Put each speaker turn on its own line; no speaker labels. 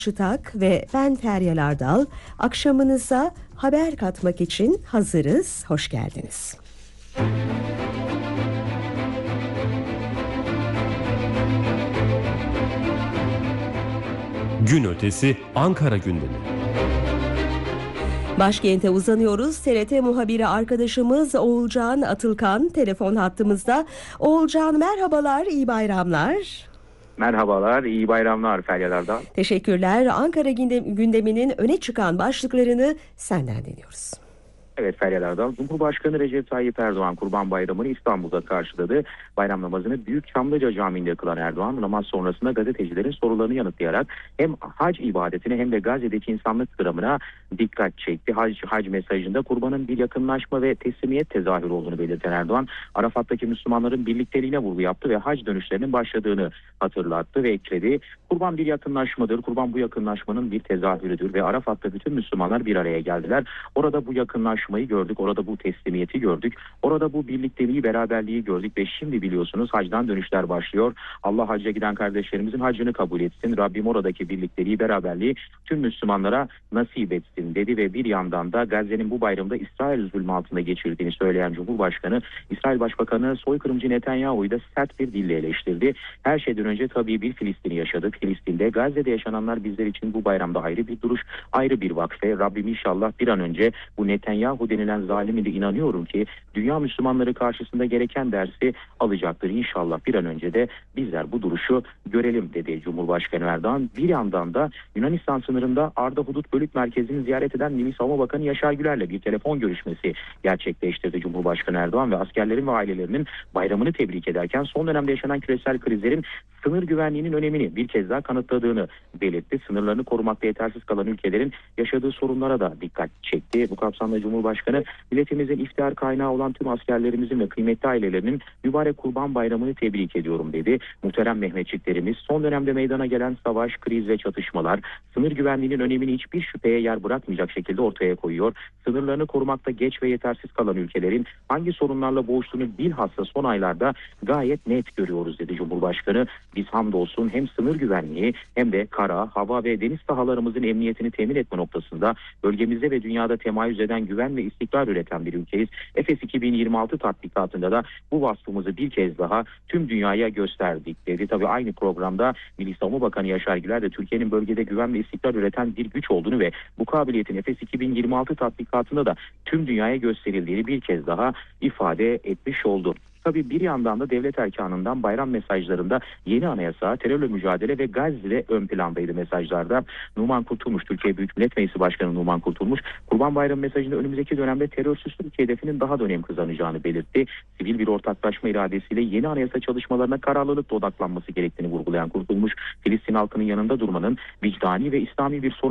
Çıtak ve ben Feryal Ardal akşamınıza haber katmak için hazırız. Hoş geldiniz.
Gün ötesi Ankara gündemi.
Başkente uzanıyoruz. TRT muhabiri arkadaşımız Oğulcan Atılkan telefon hattımızda. Oğulcan merhabalar, iyi bayramlar.
Merhabalar, iyi bayramlar Feryal Ardal.
Teşekkürler. Ankara gündeminin öne çıkan başlıklarını senden dinliyoruz.
Evet Feryal Ardal, Cumhurbaşkanı Recep Tayyip Erdoğan Kurban Bayramı'nı İstanbul'da karşıladı. Bayram namazını Büyük Çamlıca Camii'nde kılan Erdoğan, namaz sonrasında gazetecilerin sorularını yanıtlayarak hem hac ibadetine hem de Gazze'deki insanlık dramına dikkat çekti. Hac mesajında kurbanın bir yakınlaşma ve teslimiyet tezahürü olduğunu belirten Erdoğan, Arafat'taki Müslümanların birlikteliğine vurgu yaptı ve hac dönüşlerinin başladığını hatırlattı ve ekledi. Kurban bir yakınlaşmadır, kurban bu yakınlaşmanın bir tezahürüdür ve Arafat'ta bütün Müslümanlar bir araya geldiler. Orada bu yakınlaşmayı gördük, orada bu teslimiyeti gördük, orada bu birlikteliği, beraberliği gördük ve şimdi biliyorsunuz hacdan dönüşler başlıyor. Allah hacca giden kardeşlerimizin hacını kabul etsin. Rabbim oradaki birlikteliği, beraberliği tüm Müslümanlara nasip etsin dedi ve bir yandan da Gazze'nin bu bayramda İsrail zulmü altında geçirdiğini söyleyen Cumhurbaşkanı, İsrail Başbakanı soykırımcı Netanyahu'yu da sert bir dille eleştirdi. Her şeyden önce tabii bir Filistin'i yaşadık. Filistin'de, Gazze'de yaşananlar bizler için bu bayramda ayrı bir duruş, ayrı bir vakfe. Rabbim inşallah bir an önce bu Netanyahu denilen zalimi de inanıyorum ki dünya Müslümanları karşısında gereken dersi alacaktır. İnşallah bir an önce de bizler bu duruşu görelim dedi Cumhurbaşkanı Erdoğan. Bir yandan da Yunanistan sınırında Arda Hudut Bölük Merkezi'ni ziyaret eden Milli Savunma Bakanı Yaşar Güler'le bir telefon görüşmesi gerçekleştirdi Cumhurbaşkanı Erdoğan ve askerlerin ve ailelerinin bayramını tebrik ederken son dönemde yaşanan küresel krizlerin sınır güvenliğinin önemini bir kez daha kanıtladığını belirtti. Sınırlarını korumakta yetersiz kalan ülkelerin yaşadığı sorunlara da dikkat çekti. Bu kapsamda Cumhurbaşkanı, milletimizin iftihar kaynağı olan tüm askerlerimizin ve kıymetli ailelerinin mübarek Kurban Bayramı'nı tebrik ediyorum dedi. Muhterem Mehmetçiklerimiz, son dönemde meydana gelen savaş, kriz ve çatışmalar sınır güvenliğinin önemini hiçbir şüpheye yer bırakmayacak şekilde ortaya koyuyor. Sınırlarını korumakta geç ve yetersiz kalan ülkelerin hangi sorunlarla boğuştuğunu bilhassa son aylarda gayet net görüyoruz dedi Cumhurbaşkanı. Biz hamdolsun hem sınır güvenliği hem de kara, hava ve deniz sahalarımızın emniyetini temin etme noktasında bölgemizde ve dünyada temayüz eden güven ve istikrar üreten bir ülkeyiz. Efes 2026 tatbikatında da bu vasfımızı bir kez daha tüm dünyaya gösterdik dedi. Tabii aynı programda Milli Savunma Bakanı Yaşar Güler de Türkiye'nin bölgede güven ve istikrar üreten bir güç olduğunu ve bu kabiliyetin Efes 2026 tatbikatında da tüm dünyaya gösterildiğini bir kez daha ifade etmiş oldu. Tabii bir yandan da devlet erkanından bayram mesajlarında yeni anayasa, terörle mücadele ve Gazze ön plandaydı mesajlarda. Numan Kurtulmuş, Türkiye Büyük Millet Meclisi Başkanı Numan Kurtulmuş, Kurban Bayramı mesajında önümüzdeki dönemde terörsüz Türkiye hedefinin daha da önem kazanacağını belirtti. Sivil bir ortaklaşma iradesiyle yeni anayasa çalışmalarına kararlılıkla odaklanması gerektiğini vurgulayan Kurtulmuş, Filistin halkının yanında durmanın vicdani ve İslami bir sorun